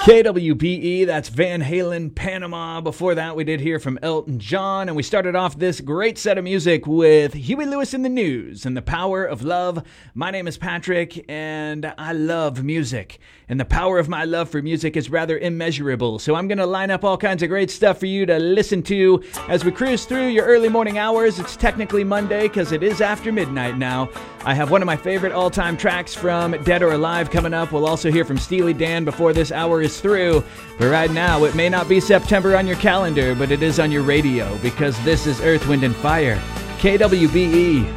KWBE, that's Van Halen, Panama. Before that, we did hear from Elton John, and we started off this great set of music with Huey Lewis and the News and The Power of Love. My name is Patrick, and I love music. And the power of my love for music is rather immeasurable, so I'm going to line up all kinds of great stuff for you to listen to as we cruise through your early morning hours. It's technically Monday because it is after midnight now. I have one of my favorite all-time tracks from Dead or Alive coming up. We'll also hear from Steely Dan before this hour is through. But right now, it may not be September on your calendar, but it is on your radio because this is Earth, Wind, and Fire. KWBE.